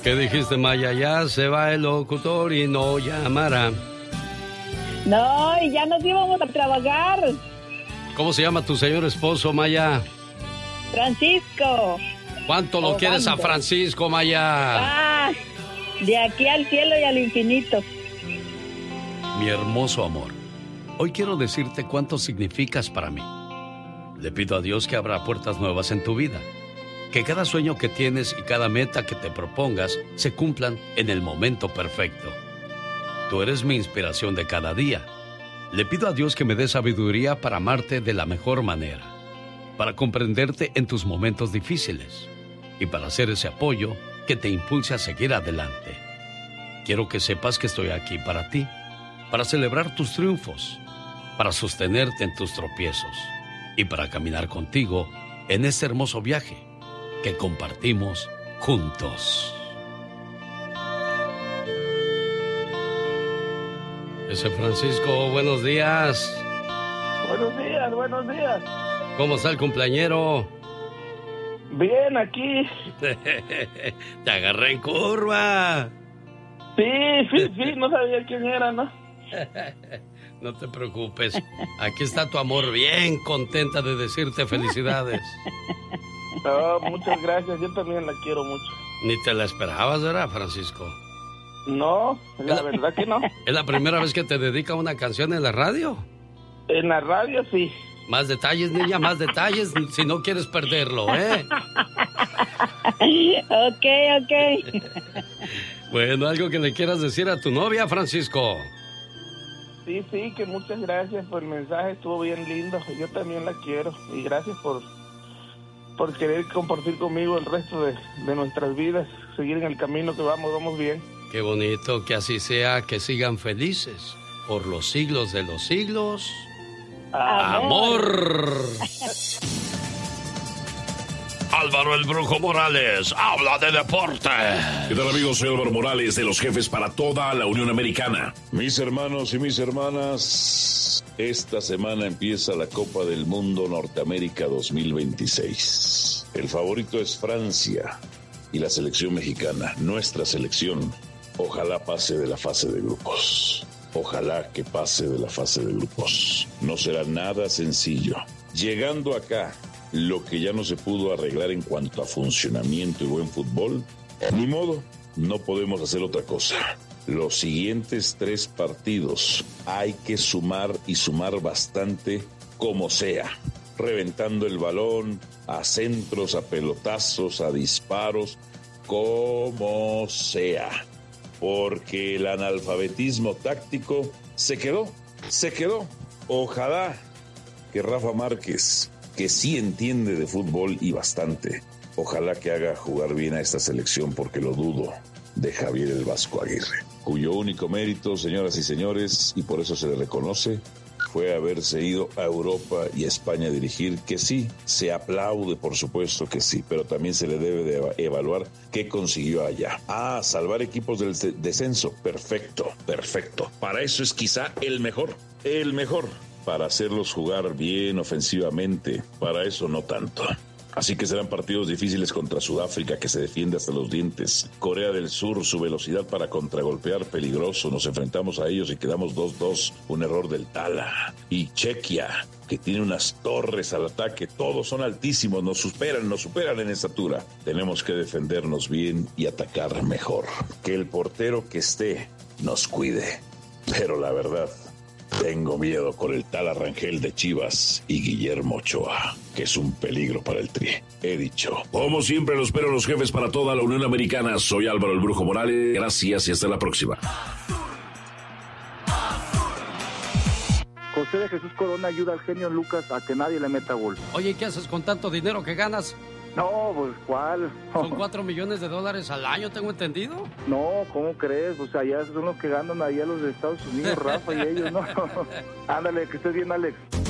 ¿Qué dijiste, Maya? Ya se va el locutor y no llamará. No, y ya nos íbamos a trabajar. ¿Cómo se llama tu señor esposo, Maya? Francisco. ¿Cuánto lo quieres a Francisco, Maya? De aquí al cielo y al infinito. Mi hermoso amor, hoy quiero decirte cuánto significas para mí. Le pido a Dios que abra puertas nuevas en tu vida. Que cada sueño que tienes y cada meta que te propongas se cumplan en el momento perfecto. Tú eres mi inspiración de cada día. Le pido a Dios que me dé sabiduría para amarte de la mejor manera, para comprenderte en tus momentos difíciles y para hacer ese apoyo que te impulse a seguir adelante. Quiero que sepas que estoy aquí para ti, para celebrar tus triunfos, para sostenerte en tus tropiezos y para caminar contigo en este hermoso viaje que compartimos juntos. Ese Francisco, buenos días. Buenos días, buenos días. ¿Cómo está el cumpleañero? Bien, aquí. Te agarré en curva. Sí, no sabía quién era, ¿no? No te preocupes. Aquí está tu amor, bien contenta de decirte felicidades. Oh, muchas gracias, yo también la quiero mucho. Ni te la esperabas, ¿verdad, Francisco? No, la verdad que no. ¿Es la primera vez que te dedica una canción en la radio? En la radio, sí. Más detalles, niña, más detalles, si no quieres perderlo, ¿eh? Ok. Bueno, algo que le quieras decir a tu novia, Francisco. Sí, que muchas gracias por el mensaje, estuvo bien lindo. Yo también la quiero y gracias por querer compartir conmigo el resto de nuestras vidas, seguir en el camino que vamos bien. Qué bonito, que así sea, que sigan felices por los siglos de los siglos. ¡Amor! Álvaro el Brujo Morales habla de deporte. ¿Qué tal, amigos? Soy Álvaro Morales, de los Jefes para toda la Unión Americana. Mis hermanos y mis hermanas, esta semana empieza la Copa del Mundo Norteamérica 2026. El favorito es Francia y la selección mexicana, nuestra selección, ojalá pase de la fase de grupos. Ojalá que pase de la fase de grupos. No será nada sencillo. Llegando acá, lo que ya no se pudo arreglar en cuanto a funcionamiento y buen fútbol, ni modo, no podemos hacer otra cosa. Los siguientes 3 partidos hay que sumar y sumar bastante como sea. Reventando el balón, a centros, a pelotazos, a disparos, como sea. Porque el analfabetismo táctico se quedó. Ojalá que Rafa Márquez, que sí entiende de fútbol y bastante, ojalá que haga jugar bien a esta selección, porque lo dudo, de Javier el Vasco Aguirre, cuyo único mérito, señoras y señores, y por eso se le reconoce, fue haberse ido a Europa y a España a dirigir, que sí, se aplaude, por supuesto que sí, pero también se le debe de evaluar qué consiguió allá. Salvar equipos del descenso, perfecto. Para eso es quizá el mejor. Para hacerlos jugar bien ofensivamente, para eso no tanto. Así que serán partidos difíciles contra Sudáfrica, que se defiende hasta los dientes. Corea del Sur, su velocidad para contragolpear, peligroso. Nos enfrentamos a ellos y quedamos 2-2. Un error del Tala. Y Chequia, que tiene unas torres al ataque. Todos son altísimos, nos superan en estatura. Tenemos que defendernos bien y atacar mejor. Que el portero que esté nos cuide. Pero la verdad, tengo miedo con el Tala Rangel de Chivas y Guillermo Ochoa, que es un peligro para el Tri. He dicho. Como siempre, los espero, los Jefes para toda la Unión Americana. Soy Álvaro el Brujo Morales. Gracias y hasta la próxima. José de Jesús Corona ayuda al genio Lucas a que nadie le meta gol. Oye, ¿qué haces con tanto dinero que ganas? No, pues, ¿cuál? Son $4 millones al año, tengo entendido. No, ¿cómo crees? Pues allá son los que ganan allá los de Estados Unidos, Rafa y ellos, ¿no? Ándale, que estés bien, Alex.